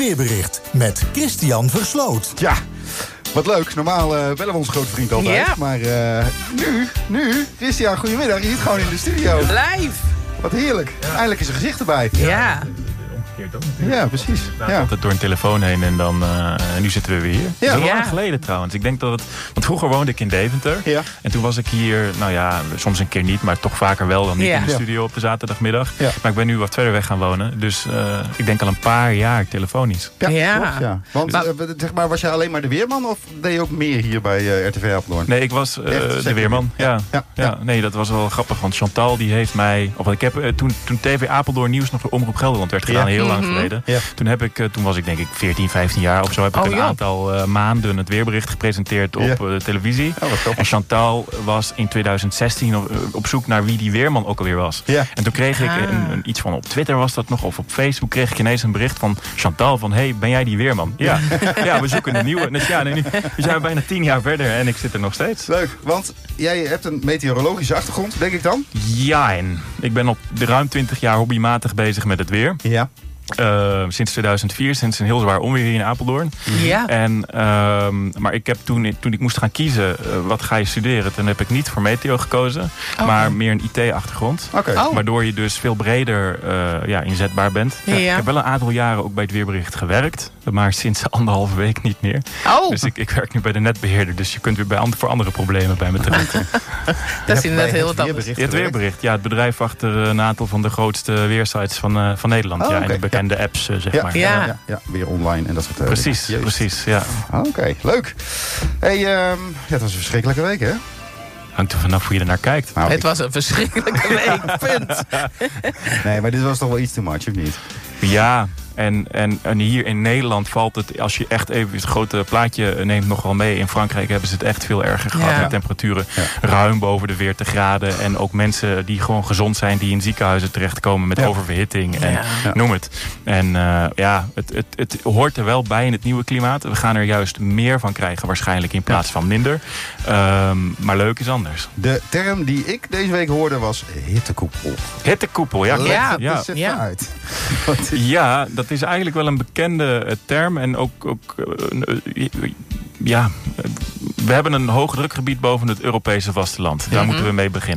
weerbericht met Christian Versloot. Ja, wat leuk. Normaal bellen we onze grote vriend altijd. Ja. Maar nu, Christian, goedemiddag. Je zit gewoon in de studio. Live. Wat heerlijk. Ja. Eindelijk is een gezicht erbij. Ja. Ja, precies. Ja. Altijd door een telefoon heen en dan nu zitten we weer hier. Ja. Dat is al lang geleden trouwens. Ik denk dat het, want vroeger woonde ik in Deventer. Ja. En toen was ik hier, nou ja, soms een keer niet, maar toch vaker wel dan niet Ja. in de studio op de zaterdagmiddag. Ja. Maar ik ben nu wat verder weg gaan wonen. Dus ik denk al een paar jaar telefonisch. Ja, Ja. klopt, ja. Want zeg maar, was jij alleen maar de weerman of deed je ook meer hier bij RTV Apeldoorn? Nee, ik was de weerman. Ja. Nee, dat was wel grappig. Want Chantal die heeft mij... Of ik heb toen TV Apeldoorn Nieuws nog voor Omroep Gelderland werd gedaan, heel lang geleden. Ja. Toen was ik denk ik 14, 15 jaar of zo. Heb ik een aantal maanden het weerbericht gepresenteerd op televisie. Oh, wat grappig. En Chantal was in 2016 op zoek naar wie die weerman ook alweer was. Ja. En toen kreeg ik iets van op Twitter was dat nog, of op Facebook kreeg ik ineens een bericht van Chantal van, hey, ben jij die weerman? Ja, ja, we zoeken een nieuwe. Dus ja, nu zijn we bijna 10 jaar verder en ik zit er nog steeds. Leuk, want jij hebt een meteorologische achtergrond, denk ik dan? Ja, en ik ben op ruim 20 jaar hobbymatig bezig met het weer. Ja. Sinds 2004, sinds een heel zwaar onweer hier in Apeldoorn. Ja. Maar ik heb toen ik moest gaan kiezen, wat ga je studeren? Toen heb ik niet voor meteo gekozen, maar meer een IT-achtergrond. Oké. Oh. Waardoor je dus veel breder inzetbaar bent. Ja. Ik heb wel een aantal jaren ook bij het weerbericht gewerkt. Maar sinds 1,5 week niet meer. Oh. Dus ik werk nu bij de netbeheerder. Dus je kunt weer voor andere problemen bij me terecht. Dat is inderdaad heel wat anders. Ja, het weerbericht. Ja, het bedrijf achter een aantal van de grootste weersites van Nederland. Oh, ja, oké. en de bekende apps, zeg Ja. maar. Ja. Ja, weer online en dat soort Precies, dingen. Jezus. precies. Ja. Oké, leuk. Hey, het was een verschrikkelijke week, hè? Hangt er vanaf hoe je er naar kijkt. Nou, Het was een verschrikkelijke week, punt. Nee, maar dit was toch wel iets too much, of niet? Ja, en hier in Nederland valt het, als je echt even het grote plaatje neemt, nog wel mee. In Frankrijk hebben ze het echt veel erger gehad. Ja. Met temperaturen ruim boven de 40 graden. En ook mensen die gewoon gezond zijn, die in ziekenhuizen terechtkomen met oververhitting. En noem het. En het hoort er wel bij in het nieuwe klimaat. We gaan er juist meer van krijgen waarschijnlijk in plaats van minder. Maar leuk is anders. De term die ik deze week hoorde was hittekoepel. Hittekoepel, ja. Ja. klopt. Leg het eens even uit. Wat is- Ja, dat is eigenlijk wel een bekende term. En we hebben een hoog drukgebied boven het Europese vasteland. Daar moeten we mee beginnen.